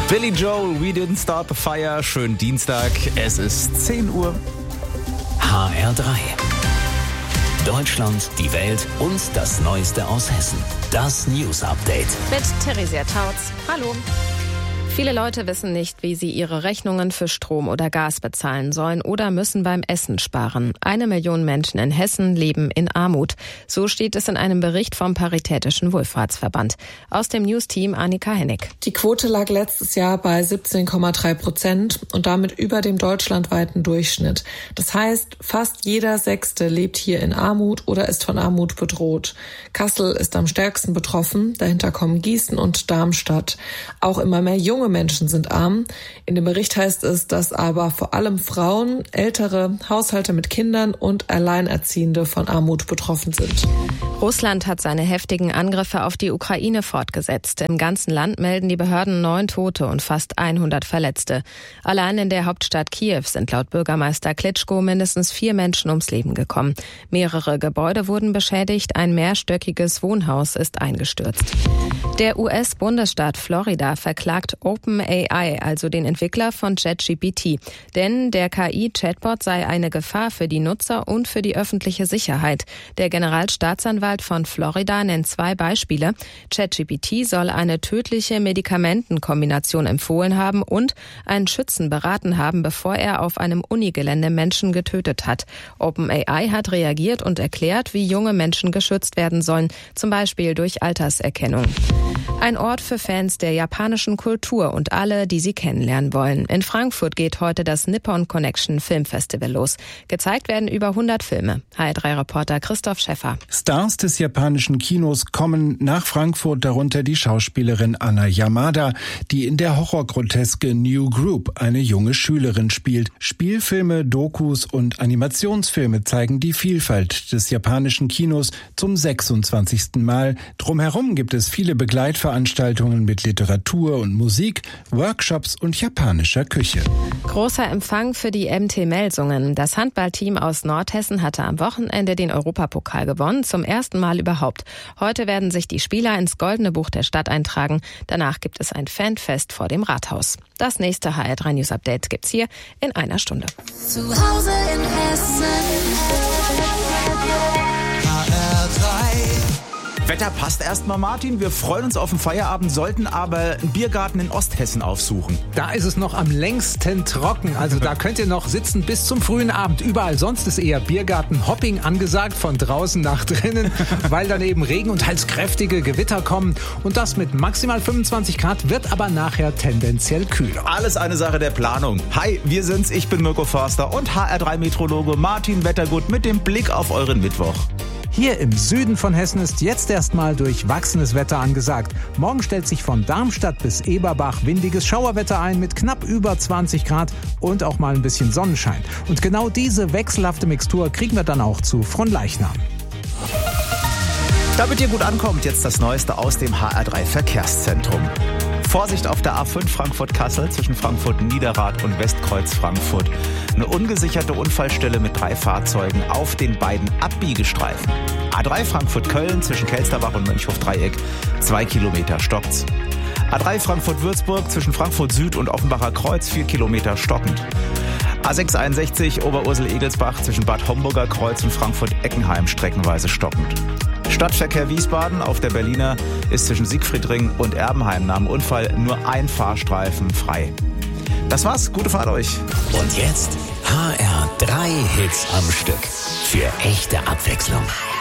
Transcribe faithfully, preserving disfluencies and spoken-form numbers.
Billy Joel, We Didn't Start the Fire. Schönen Dienstag, es ist zehn Uhr. H R drei. Deutschland, die Welt und das Neueste aus Hessen. Das News Update. Mit Theresia Tautz. Hallo. Viele Leute wissen nicht, wie sie ihre Rechnungen für Strom oder Gas bezahlen sollen oder müssen beim Essen sparen. Eine Million Menschen in Hessen leben in Armut. So steht es in einem Bericht vom Paritätischen Wohlfahrtsverband. Aus dem News-Team Annika Hennig. Die Quote lag letztes Jahr bei siebzehn Komma drei Prozent und damit über dem deutschlandweiten Durchschnitt. Das heißt, fast jeder Sechste lebt hier in Armut oder ist von Armut bedroht. Kassel ist am stärksten betroffen, dahinter kommen Gießen und Darmstadt. Auch immer mehr junge Menschen sind arm. In dem Bericht heißt es, dass aber vor allem Frauen, ältere, Haushalte mit Kindern und Alleinerziehende von Armut betroffen sind. Russland hat seine heftigen Angriffe auf die Ukraine fortgesetzt. Im ganzen Land melden die Behörden neun Tote und fast hundert Verletzte. Allein in der Hauptstadt Kiew sind laut Bürgermeister Klitschko mindestens vier Menschen ums Leben gekommen. Mehrere Gebäude wurden beschädigt, ein mehrstöckiges Wohnhaus ist eingestürzt. Der U S-Bundesstaat Florida verklagt OpenAI, also den Entwickler von ChatGPT. Denn der K I-Chatbot sei eine Gefahr für die Nutzer und für die öffentliche Sicherheit. Der Generalstaatsanwalt von Florida nennt zwei Beispiele. ChatGPT soll eine tödliche Medikamentenkombination empfohlen haben und einen Schützen beraten haben, bevor er auf einem Unigelände Menschen getötet hat. OpenAI hat reagiert und erklärt, wie junge Menschen geschützt werden sollen, zum Beispiel durch Alterserkennung. Ein Ort für Fans der japanischen Kultur und alle, die sie kennenlernen wollen. In Frankfurt geht heute das Nippon Connection Filmfestival los. Gezeigt werden über hundert Filme. H R drei Reporter Christoph Schäffer. Stars des japanischen Kinos kommen nach Frankfurt, darunter die Schauspielerin Anna Yamada, die in der Horrorgroteske New Group eine junge Schülerin spielt. Spielfilme, Dokus und Animationsfilme zeigen die Vielfalt des japanischen Kinos zum sechsundzwanzigsten Mal. Drumherum gibt es viele Begleitveranstaltungen mit Literatur und Musik, Workshops und japanischer Küche. Großer Empfang für die M T Melsungen. Das Handballteam aus Nordhessen hatte am Wochenende den Europapokal gewonnen, zum ersten Mal überhaupt. Heute werden sich die Spieler ins Goldene Buch der Stadt eintragen. Danach gibt es ein Fanfest vor dem Rathaus. Das nächste H R drei News Update gibt's hier in einer Stunde. Zu Hause in Hessen. H R drei. Wetter passt erstmal, Martin. Wir freuen uns auf den Feierabend, sollten aber einen Biergarten in Osthessen aufsuchen. Da ist es noch am längsten trocken. Also da könnt ihr noch sitzen bis zum frühen Abend. Überall sonst ist eher Biergarten-Hopping angesagt, von draußen nach drinnen, weil dann eben Regen und teils kräftige Gewitter kommen. Und das mit maximal fünfundzwanzig Grad wird aber nachher tendenziell kühler. Alles eine Sache der Planung. Hi, wir sind's. Ich bin Mirko Förster und H R drei Meteorologe Martin Wettergut mit dem Blick auf euren Mittwoch. Hier im Süden von Hessen ist jetzt erstmal durchwachsenes Wetter angesagt. Morgen stellt sich von Darmstadt bis Eberbach windiges Schauerwetter ein mit knapp über zwanzig Grad und auch mal ein bisschen Sonnenschein. Und genau diese wechselhafte Mixtur kriegen wir dann auch zu Fronleichnam. Damit ihr gut ankommt, jetzt das Neueste aus dem H R drei Verkehrszentrum. Vorsicht auf der A fünf Frankfurt-Kassel zwischen Frankfurt-Niederrad und Westkreuz-Frankfurt. Eine ungesicherte Unfallstelle mit drei Fahrzeugen auf den beiden Abbiegestreifen. A drei Frankfurt-Köln zwischen Kelsterbach und Mönchhof-Dreieck. Zwei Kilometer stockt's. A drei Frankfurt-Würzburg zwischen Frankfurt Süd und Offenbacher Kreuz. Vier Kilometer stockend. A sechs einundsechzig Oberursel-Egelsbach zwischen Bad Homburger Kreuz und Frankfurt-Eckenheim streckenweise stockend. Stadtverkehr Wiesbaden auf der Berliner ist zwischen Siegfriedring und Erbenheim nach dem Unfall nur ein Fahrstreifen frei. Das war's, gute Fahrt euch. Und jetzt H R drei Hits am Stück. Für echte Abwechslung.